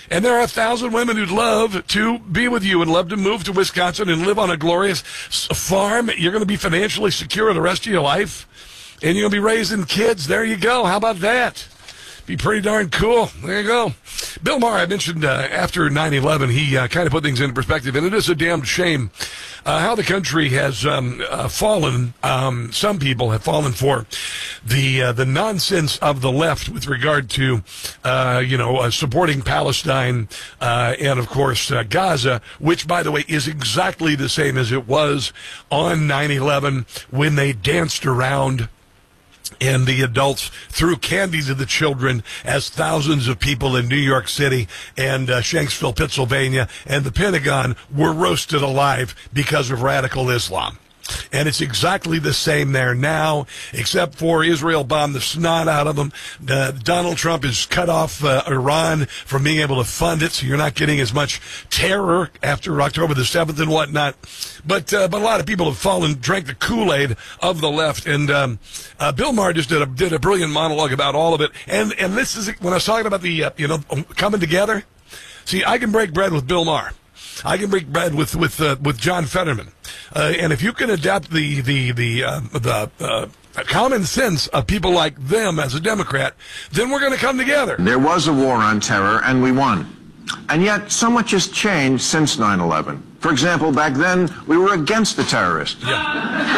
And there are 1,000 women who'd love to be with you and love to move to Wisconsin and live on a glorious farm. You're going to be financially secure the rest of your life. And you're going to be raising kids. There you go. How about that? Be pretty darn cool. There you go. Bill Maher, I mentioned after 9/11, he kind of put things into perspective, and it is a damn shame how the country has fallen. Some people have fallen for the nonsense of the left with regard to supporting Palestine and of course Gaza, which by the way is exactly the same as it was on 9/11 when they danced around and the adults threw candy to the children as thousands of people in New York City and Shanksville, Pennsylvania, and the Pentagon were roasted alive because of radical Islam. And it's exactly the same there now, except for Israel bombed the snot out of them. Donald Trump has cut off Iran from being able to fund it, so you're not getting as much terror after October the 7th and whatnot. But a lot of people have drank the Kool-Aid of the left. And Bill Maher just did a brilliant monologue about all of it. And this is when I was talking about the coming together. See, I can break bread with Bill Maher. I can break bread with John Fetterman, and if you can adapt the common sense of people like them as a Democrat, then we're going to come together. There was a war on terror, and we won. And yet, so much has changed since 9/11. For example, back then, we were against the terrorists. Yeah.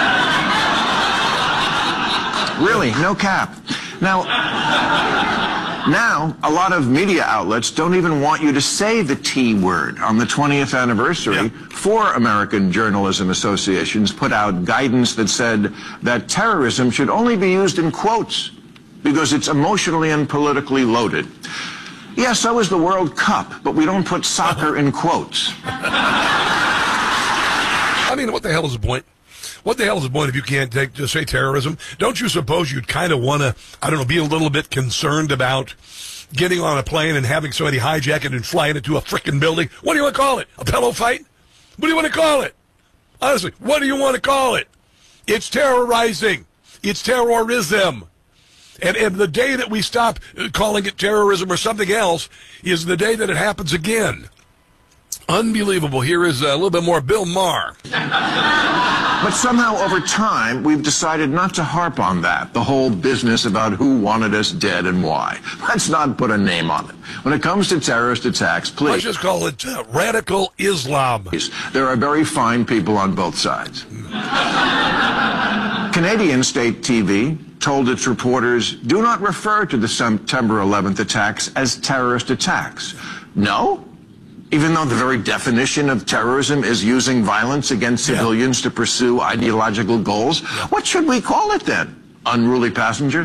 Really, no cap. Now, a lot of media outlets don't even want you to say the T word. On the 20th anniversary, 4 American journalism associations put out guidance that said that terrorism should only be used in quotes because it's emotionally and politically loaded. Yeah, so is the World Cup, but we don't put soccer in quotes. I mean, what the hell is the point? What the hell is the point if you can't just say terrorism? Don't you suppose you'd kind of want to, be a little bit concerned about getting on a plane and having somebody hijack it and flying it to a frickin' building? What do you want to call it? A pillow fight? What do you want to call it? Honestly, what do you want to call it? It's terrorizing. It's terrorism. And the day that we stop calling it terrorism or something else is the day that it happens again. Unbelievable. Here is a little bit more Bill Maher. But somehow over time, we've decided not to harp on that, the whole business about who wanted us dead and why. Let's not put a name on it. When it comes to terrorist attacks, please. Let's just call it radical Islam. There are very fine people on both sides. Canadian state TV told its reporters, do not refer to the September 11th attacks as terrorist attacks. No? Even though the very definition of terrorism is using violence against civilians to pursue ideological goals, what should we call it then? Unruly passenger?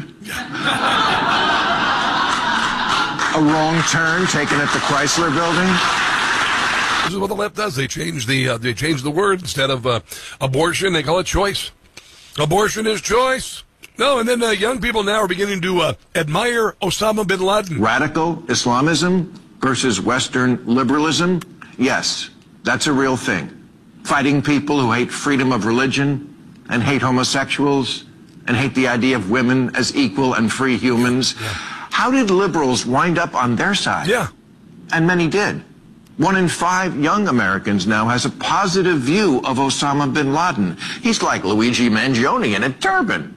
A wrong turn taken at the Chrysler Building? This is what the left does. They change the word. Instead of abortion, they call it choice. Abortion is choice. No, and then young people now are beginning to admire Osama bin Laden. Radical Islamism versus Western liberalism? Yes, that's a real thing. Fighting people who hate freedom of religion and hate homosexuals and hate the idea of women as equal and free humans. Yeah. How did liberals wind up on their side? Yeah. And many did. 1 in 5 young Americans now has a positive view of Osama bin Laden. He's like Luigi Mangione in a turban.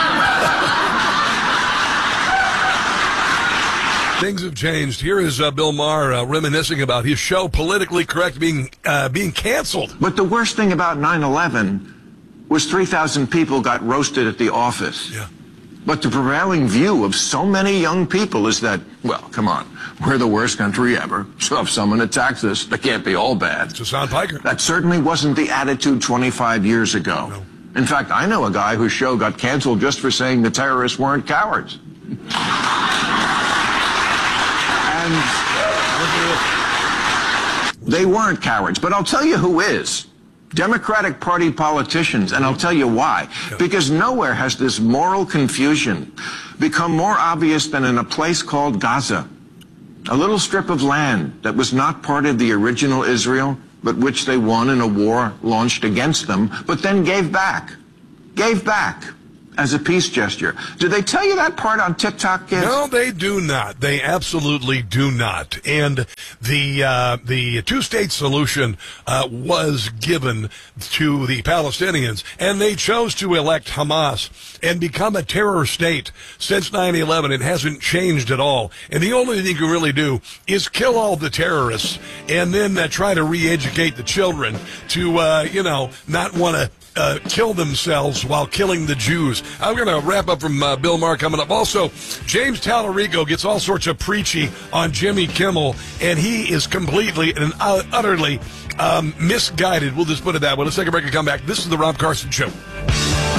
Things have changed. Here is Bill Maher reminiscing about his show Politically Correct being canceled. But the worst thing about 9/11 was 3,000 people got roasted at the office. Yeah. But the prevailing view of so many young people is that, well, come on, we're the worst country ever. So if someone attacks us, they can't be all bad. It's Hassan Piker. That certainly wasn't the attitude 25 years ago. No. In fact, I know a guy whose show got canceled just for saying the terrorists weren't cowards. And they weren't cowards, but I'll tell you who is. Democratic Party politicians, and I'll tell you why. Because nowhere has this moral confusion become more obvious than in a place called Gaza. A little strip of land that was not part of the original Israel, but which they won in a war launched against them, but then gave back. Gave back. as a peace gesture. Did they tell you that part on TikTok, kids? No, they do not. They absolutely do not. And the two-state solution was given to the Palestinians, and they chose to elect Hamas and become a terror state. Since 9/11, it hasn't changed at all. And the only thing you can really do is kill all the terrorists and then try to re-educate the children to, not want to kill themselves while killing the Jews. I'm going to wrap up from Bill Maher coming up. Also, James Talarico gets all sorts of preachy on Jimmy Kimmel, and he is completely and utterly misguided. We'll just put it that way. Let's take a break and come back. This is the Rob Carson Show.